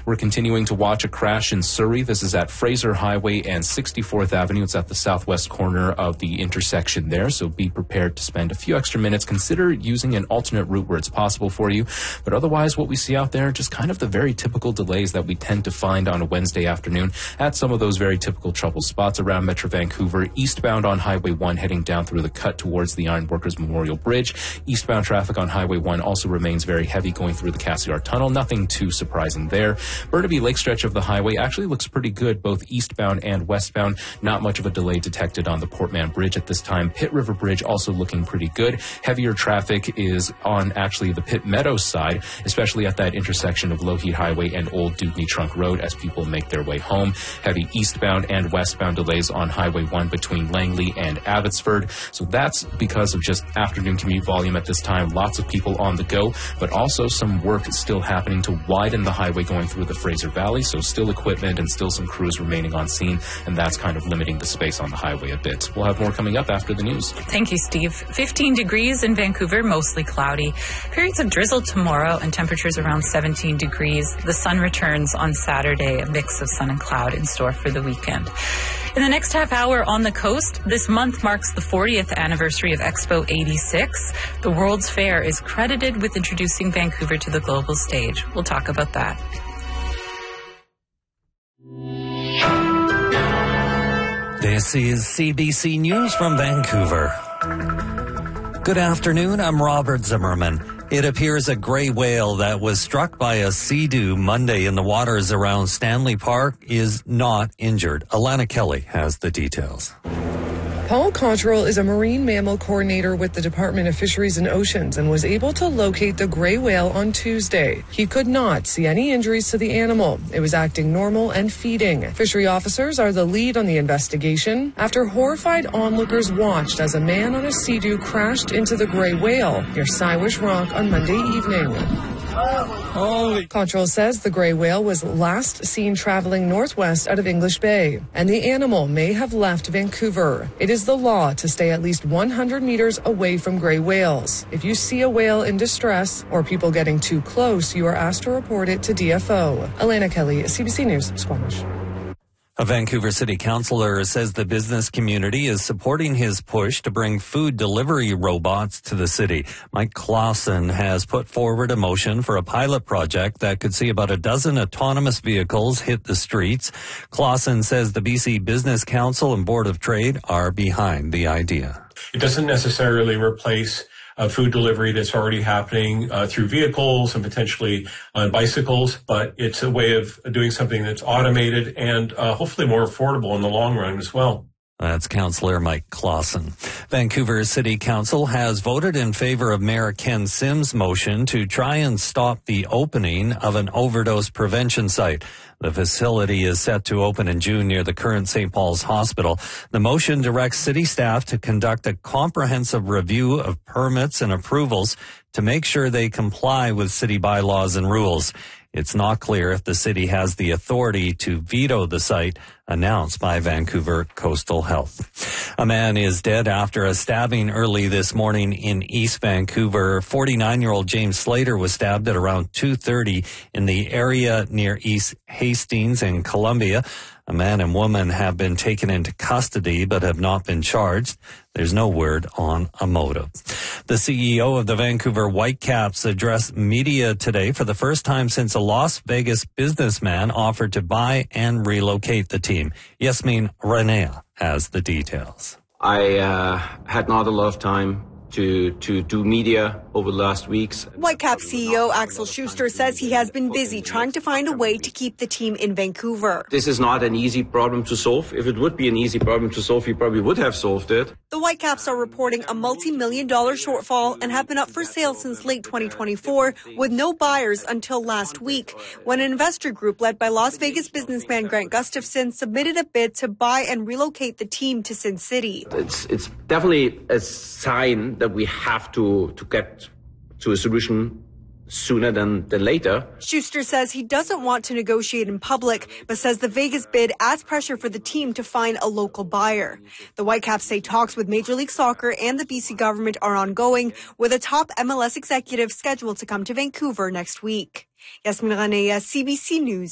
We're continuing to watch a crash in Surrey. This is at Fraser Highway and 64th Avenue. It's at the southwest corner of the intersection there, so be prepared to spend a few extra minutes. Consider using an alternate route where it's possible for you. But otherwise, what we see out there, just kind of the very typical delays that we tend to find on a Wednesday afternoon at some of those very typical trouble spots around Metro Vancouver. Eastbound on Highway 1 heading down through the cut towards the Ironworkers Memorial Bridge. Eastbound traffic on Highway 1 also remains very heavy going through the Cassiar Tunnel. Nothing too surprising there. Burnaby Lake stretch of the highway actually looks pretty good, both eastbound and westbound. Not much of a delay detected on the Portman Bridge at this time. Pitt River Bridge also looking pretty good. Heavier traffic is on actually the Pitt Meadows side, especially at that intersection of Lougheed Highway and Old Dewdney Trunk Road as people make their way home. Heavy eastbound and westbound delays on Highway 1 between Langley and Abbotsford. So that's because of just afternoon commute volume at this time. Lots of people on the go, but also some work still happening to widen the highway going through the Fraser Valley. So still equipment and still some crews remaining on scene, and that's kind of limiting the space on the highway a bit. We'll have more coming up after the news. Thank you, Steve. 15 degrees in Vancouver, mostly cloudy. Periods of drizzle tomorrow and temperatures around 17 degrees. The sun returns on Saturday, a mix of sun and cloud in store for the weekend. In the next half hour on the coast, this month marks the 40th anniversary of Expo 86. The World's Fair is credited with introducing Vancouver to the global stage. We'll talk about that. This is CBC News from Vancouver. Good afternoon, I'm Robert Zimmerman. It appears a gray whale that was struck by a sea-doo Monday in the waters around Stanley Park is not injured. Alana Kelly has the details. Paul Cottrell is a marine mammal coordinator with the Department of Fisheries and Oceans and was able to locate the gray whale on Tuesday. He could not see any injuries to the animal. It was acting normal and feeding. Fishery officers are the lead on the investigation after horrified onlookers watched as a man on a sea-doo crashed into the gray whale near Siwash Rock on Monday evening. Cottrell says the gray whale was last seen traveling northwest out of English Bay, and the animal may have left Vancouver. It is the law to stay at least 100 meters away from gray whales. If you see a whale in distress or people getting too close, you are asked to report it to DFO. Alana Kelly, CBC News, Squamish. A Vancouver City Councillor says the business community is supporting his push to bring food delivery robots to the city. Mike Clausen has put forward a motion for a pilot project that could see about a dozen autonomous vehicles hit the streets. Clausen says the BC Business Council and Board of Trade are behind the idea. It doesn't necessarily replace food delivery that's already happening through vehicles and potentially on bicycles, but it's a way of doing something that's automated and hopefully more affordable in the long run as well. That's Councillor Mike Clausen. Vancouver City Council has voted in favor of Mayor Ken Sims' motion to try and stop the opening of an overdose prevention site. The facility is set to open in June near the current St. Paul's Hospital. The motion directs city staff to conduct a comprehensive review of permits and approvals to make sure they comply with city bylaws and rules. It's not clear if the city has the authority to veto the site, announced by Vancouver Coastal Health. A man is dead after a stabbing early this morning in East Vancouver. 49-year-old James Slater was stabbed at around 2:30 in the area near East Hastings in Columbia. A man and woman have been taken into custody but have not been charged. There's no word on a motive. The CEO of the Vancouver Whitecaps addressed media today for the first time since a Las Vegas businessman offered to buy and relocate the team. Yasmin Ranea has the details. I had not a lot of time to do media over the last weeks. Whitecaps CEO Axel Schuster says he has been busy trying to find a way to keep the team in Vancouver. This is not an easy problem to solve. If it would be an easy problem to solve, we probably would have solved it. The Whitecaps are reporting a multi-million-dollar shortfall and have been up for sale since late 2024 with no buyers until last week when an investor group led by Las Vegas businessman Grant Gustafson submitted a bid to buy and relocate the team to Sin City. It's definitely a sign that we have to get to a solution sooner than later. Schuster says he doesn't want to negotiate in public, but says the Vegas bid adds pressure for the team to find a local buyer. The Whitecaps say talks with Major League Soccer and the BC government are ongoing, with a top MLS executive scheduled to come to Vancouver next week. Yasmin Ranea, CBC News.